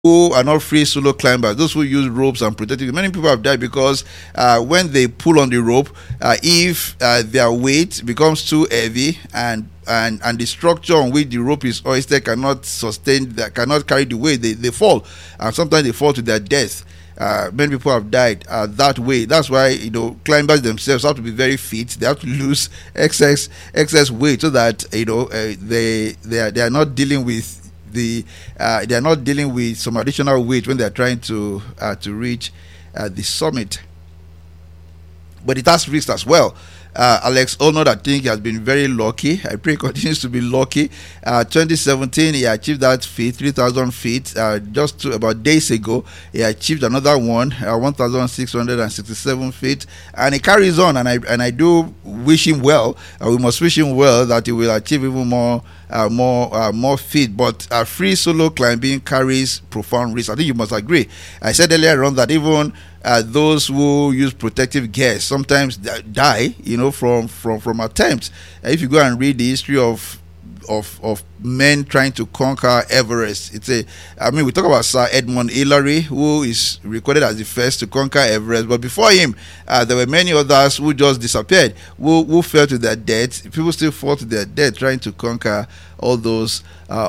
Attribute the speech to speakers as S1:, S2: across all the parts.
S1: who are not free solo climbers, those who use ropes and protective, many people have died because when they pull on the rope, if their weight becomes too heavy and the structure on which the rope is hoisted cannot sustain, that cannot carry the weight, they fall, and sometimes they fall to their death. Many people have died that way. That's why climbers themselves have to be very fit. They have to lose excess weight so that they are not dealing with they are not dealing with some additional weight when they are trying to reach the summit. But it has risks as well. Alex Honnold, I think, has been very lucky. I pray he continues to be lucky. 2017, he achieved that feat, 3,000 feet. Just about days ago, he achieved another one, 1,667 feet, and he carries on. And I do wish him well. We must wish him well that he will achieve even more feet. But free solo climbing carries profound risk. I think you must agree. I said earlier on that even those who use protective gear sometimes die, from attempts. If you go and read the history of men trying to conquer Everest, we talk about Sir Edmund Hillary, who is recorded as the first to conquer Everest, but before him there were many others who just disappeared, who fell to their death. People still fall to their death trying to conquer all those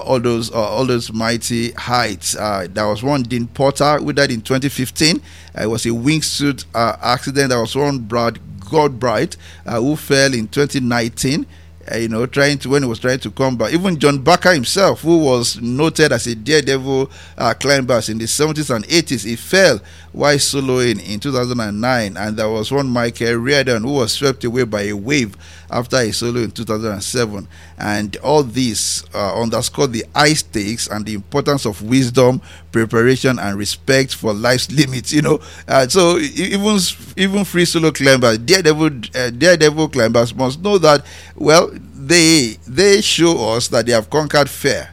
S1: mighty heights. There was one, Dean Porter, who died in 2015. It was a wingsuit accident. There was one, Brad Goldbright, who fell in 2019. When he was trying to come back. Even John Barker himself, who was noted as a daredevil climber in the 70s and 80s, he fell while soloing in 2009. And there was one, Michael Riordan, who was swept away by a wave after a solo in 2007. And all this underscore the high stakes and the importance of wisdom, preparation, and respect for life's limits. So even free solo climbers, daredevil climbers must know that, well, they show us that they have conquered fear,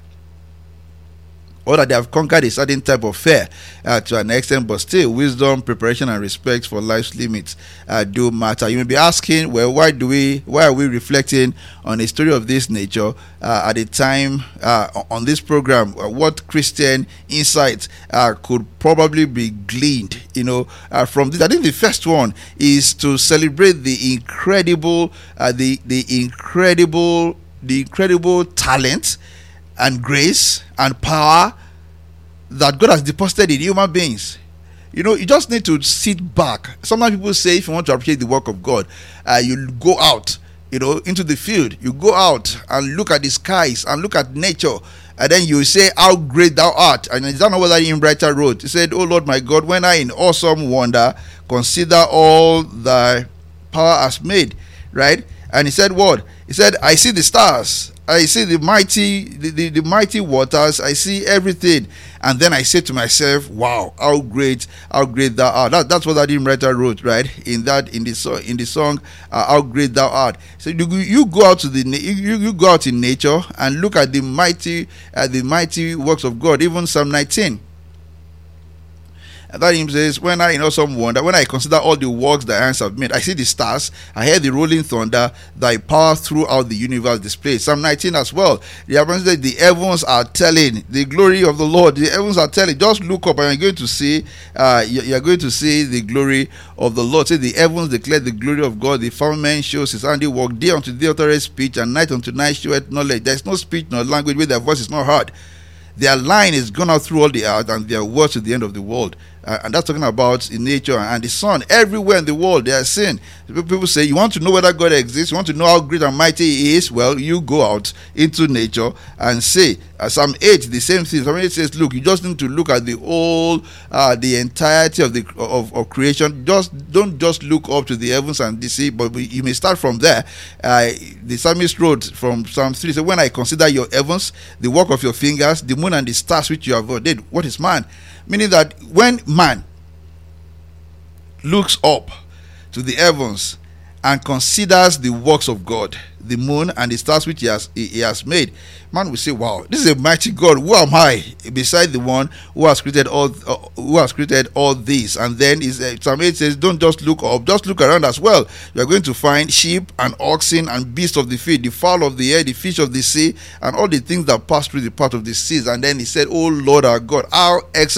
S1: or that they have conquered a certain type of fear to an extent, but still wisdom, preparation, and respect for life's limits do matter. You may be asking, well, why are we reflecting on a story of this nature at a time on this program? What Christian insights could probably be gleaned from this? I think the first one is to celebrate the incredible talent and grace and power that God has deposited in human beings. You just need to sit back. Sometimes people say, if you want to appreciate the work of God, you go out, into the field. You go out and look at the skies and look at nature, and then you say, how great thou art. And is that not what Ian Writer wrote? He said, oh Lord my God, when I in awesome wonder consider all thy power has made. Right? And he said what? He said, I see the stars, I see the mighty waters, I see everything, and then I say to myself, wow, how great thou art. That's what that hymn writer wrote, right? In the song, how great thou art. So you go out you go out in nature and look at the mighty works of God. Even Psalm 19. And that hymn says, when I in awesome wonder, when I consider all the works thy hands have made, I see the stars, I hear the rolling thunder, thy power throughout the universe displayed. Psalm 19 as well. The heavens are telling the glory of the Lord. The heavens are telling. Just look up and you're going to see the glory of the Lord. Say, the heavens declare the glory of God, the firmament shows his handiwork. Day unto day uttereth speech, and night unto night showeth knowledge. There is no speech nor language where their voice is not heard. Their line is gone out through all the earth, and their words to the end of the world. And that's talking about in nature and the sun. Everywhere in the world they are seen. People say, you want to know whether God exists, you want to know how great and mighty he is, well, you go out into nature and say, Psalm 8, the same thing. Psalm 8 says, look, you just need to look at the whole, the entirety of creation. Don't just look up to the heavens and see, but you may start from there. The psalmist wrote from Psalm 3, so when I consider your heavens, the work of your fingers, the moon and the stars which you have ordained, what is man? Meaning that when man looks up to the heavens and considers the works of God, the moon and the stars which he has made, man will say, wow, this is a mighty God. Who am I beside the one who has created all this? And then Psalm 8 says, don't just look up, just look around as well. You are going to find sheep and oxen and beasts of the field, the fowl of the air, the fish of the sea, and all the things that pass through the path of the seas. And then he said, oh Lord our God, how excellent